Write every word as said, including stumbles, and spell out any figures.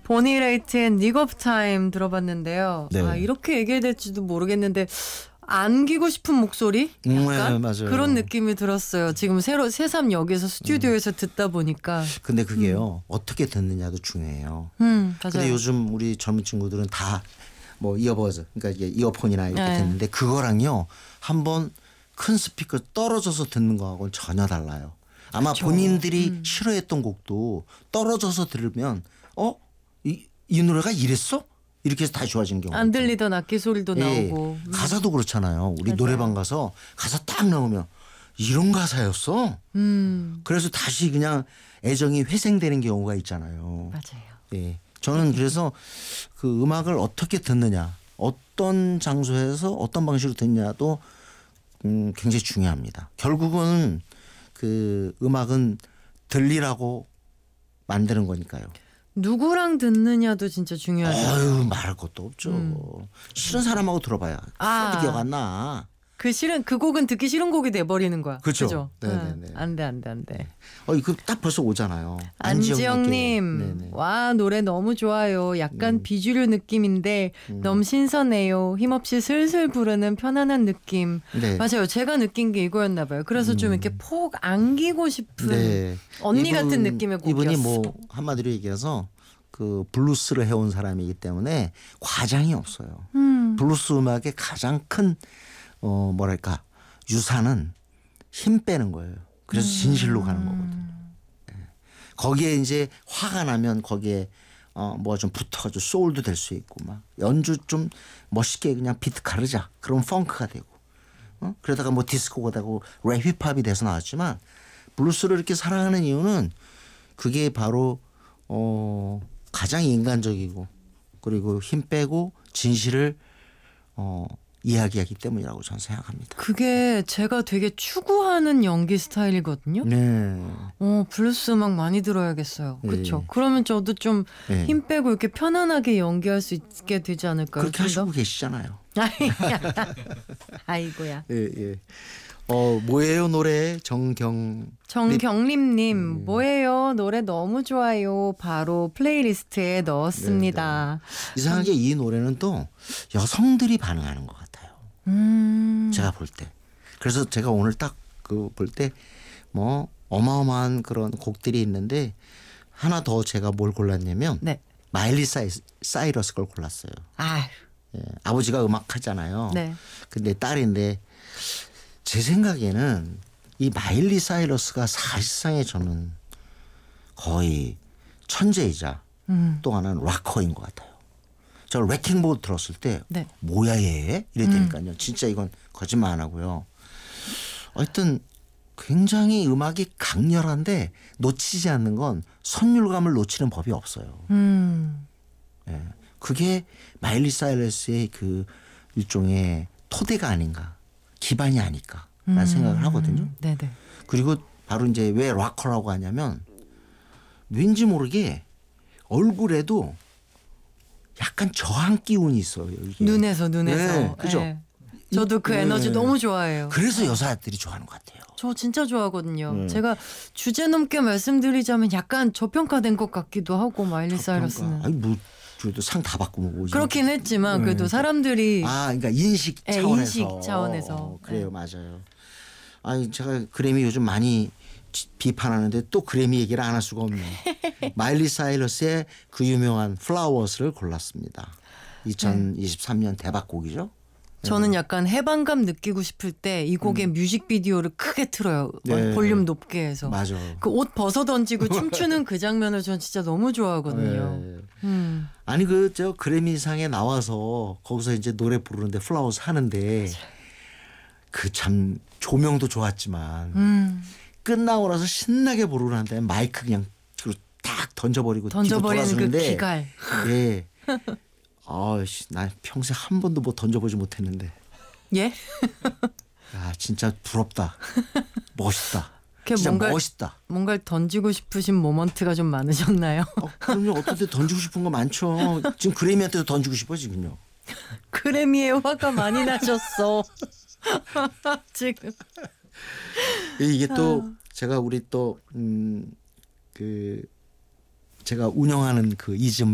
보니레이트의 닉 오브 타임 들어봤는데요. 네. 아, 이렇게 얘기해야 될지도 모르겠는데 안기고 싶은 목소리? 약간 음, 네, 맞아요. 그런 느낌이 들었어요. 지금 새로 새삼 여기서 스튜디오에서 음. 듣다 보니까. 근데 그게요. 음. 어떻게 듣느냐도 중요해요. 음, 맞아요. 근데 요즘 우리 젊은 친구들은 다 뭐 이어버즈, 그러니까 이게 이어폰이나 이렇게 네. 듣는데 그거랑요. 한번 큰 스피커 떨어져서 듣는 거하고는 전혀 달라요. 아마 그쵸. 본인들이 음. 싫어했던 곡도 떨어져서 들으면 어? 이, 이 노래가 이랬어? 이렇게 해서 다시 좋아지는 경우가 안 들리던 악기 소리도 예. 나오고. 음. 가사도 그렇잖아요. 우리 맞아요. 노래방 가서 가사 딱 나오면 이런 가사였어? 음. 그래서 다시 그냥 애정이 회생되는 경우가 있잖아요. 맞아요. 예. 저는 그래서 그 음악을 어떻게 듣느냐, 어떤 장소에서 어떤 방식으로 듣느냐도 음, 굉장히 중요합니다. 결국은 그 음악은 들리라고 만드는 거니까요. 누구랑 듣느냐도 진짜 중요하죠. 아유, 말할 것도 없죠. 음. 싫은 사람하고 들어봐야 아. 하나도 기억 안 나. 그 싫은 그 곡은 듣기 싫은 곡이 돼 버리는 거야. 그렇죠. 그죠? 네네네. 안돼 안돼 안돼. 어, 이거 딱 벌써 오잖아요. 안지영님, 네네. 와 노래 너무 좋아요. 약간 음. 비주류 느낌인데 음. 너무 신선해요. 힘없이 슬슬 부르는 편안한 느낌. 네. 맞아요. 제가 느낀 게 이거였나 봐요. 그래서 좀 음. 이렇게 폭 안기고 싶은 네. 언니 이분, 같은 느낌의 곡이었어. 이분이 뭐 한마디로 얘기해서 그 블루스를 해온 사람이기 때문에 과장이 없어요. 음. 블루스 음악의 가장 큰 어, 뭐랄까 유산은 힘 빼는 거예요. 그래서 진실로 가는 거거든요. 네. 거기에 이제 화가 나면 거기에 어, 뭐가 좀 붙어가지고 소울도 될 수 있고 막 연주 좀 멋있게 그냥 비트 가르자. 그럼 펑크가 되고 어? 그러다가 뭐 디스코가 되고 랩 힙합이 돼서 나왔지만 블루스를 이렇게 사랑하는 이유는 그게 바로 어, 가장 인간적이고 그리고 힘 빼고 진실을 어, 이야기하기 때문이라고 저는 생각합니다. 그게 제가 되게 추구하는 연기 스타일이거든요. 네. 어, 블루스 음악 많이 들어야겠어요. 그렇죠. 네. 그러면 저도 좀 힘 네. 빼고 이렇게 편안하게 연기할 수 있게 되지 않을까요? 그렇게 좀 더? 하시고 계시잖아요. 아이고야. 예, 예. 어, 뭐예요 노래 정경 정경림님 음. 뭐예요? 노래 너무 좋아요. 바로 플레이리스트에 넣었습니다. 이상하게 이 노래는 또 여성들이 반응하는 것 같아요. 음. 제가 볼 때. 그래서 제가 오늘 딱 그 볼 때 뭐 어마어마한 그런 곡들이 있는데 하나 더 제가 뭘 골랐냐면 네. 마일리 사이, 사이러스 걸 골랐어요. 아, 예, 아버지가 음악하잖아요. 네. 근데 딸인데 제 생각에는 이 마일리 사이러스가 사실상의 저는 거의 천재이자 음. 또 하나는 락커인 것 같아요. 저 래킹볼 들었을 때 네. 뭐야 얘? 이랬다니까요. 음. 진짜 이건 거짓말 안 하고요. 하여튼 굉장히 음악이 강렬한데 놓치지 않는 건 선율감을 놓치는 법이 없어요. 음. 예. 그게 마일리 사이러스의 그 일종의 토대가 아닌가, 기반이 아닐까 라는 음. 생각을 하거든요. 네네. 그리고 바로 이제 왜 락커라고 하냐면 왠지 모르게 얼굴에도 약간 저항 기운이 있어요. 이게. 눈에서 눈에서. 네, 그죠? 네. 저도 그 네. 에너지 너무 좋아해요. 그래서 여자들이 좋아하는 것 같아요. 저 진짜 좋아하거든요. 네. 제가 주제 넘게 말씀드리자면 약간 저평가된 것 같기도 하고 마일리 사이러스는. 아니 뭐 그래도 상 다 받고 뭐 그렇긴 했지만 네. 그래도 사람들이 아 그러니까 인식 네, 차원에서 인식 차원에서. 어, 그래요. 네. 맞아요. 아니 제가 그래미 요즘 많이 지- 비판하는데 또 그래미 얘기를 안 할 수가 없네. 마일리 사이러스의 그 유명한 플라워스를 골랐습니다. 이천이십삼 년 대박곡이죠. 저는 약간 해방감 느끼고 싶을 때 이 곡의 뮤직비디오를 크게 틀어요. 네. 볼륨 높게 해서. 맞아. 그 옷 벗어 던지고 춤추는 그 장면을 전 진짜 너무 좋아하거든요. 네. 음. 아니 그 저 그래미상에 나와서 거기서 이제 노래 부르는데 플라워스 하는데 그 참 조명도 좋았지만 음. 끝나고 나서 신나게 부르는데 마이크 그냥 뒤로 딱 던져버리고 던져버리는 뒤로 그 돌아서는데 기갈. 예. 아씨 나 평생 한 번도 뭐 던져보지 못했는데 예? 야 진짜 부럽다. 멋있다. 그게 진짜 뭔가 멋있다. 뭔가를 던지고 싶으신 모먼트가 좀 많으셨나요? 어, 그럼요. 어떤 때 던지고 싶은 거 많죠. 지금 그래미한테도 던지고 싶어 지금요. 그래미에 화가 많이 나셨어. 지금. 이게 또 제가 우리 또 음 그 제가 운영하는 그 이즘